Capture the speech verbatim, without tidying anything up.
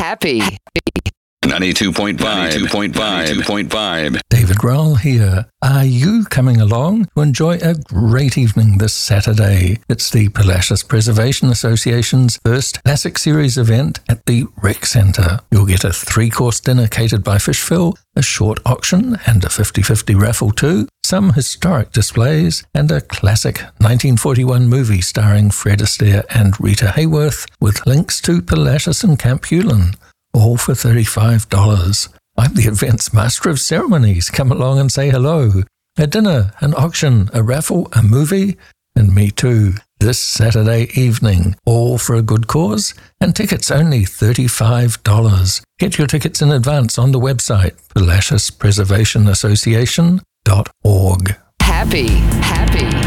Happy. ninety-two point five. ninety-two point five. ninety-two point five. David Grohl here. Are you coming along to enjoy a great evening this Saturday? It's the Palacios Preservation Association's first Classic Series event at the Rec Centre. You'll get a three-course dinner catered by Fishville, a short auction and a fifty-fifty raffle too, some historic displays, and a classic nineteen forty-one movie starring Fred Astaire and Rita Hayworth with links to Palacios and Camp Hewlin, all for thirty-five dollars. I'm the event's master of ceremonies. Come along and say hello. A dinner, an auction, a raffle, a movie, and me too. This Saturday evening, all for a good cause, and tickets only thirty-five dollars. Get your tickets in advance on the website, Palacios Preservation Association dot org. Happy, happy.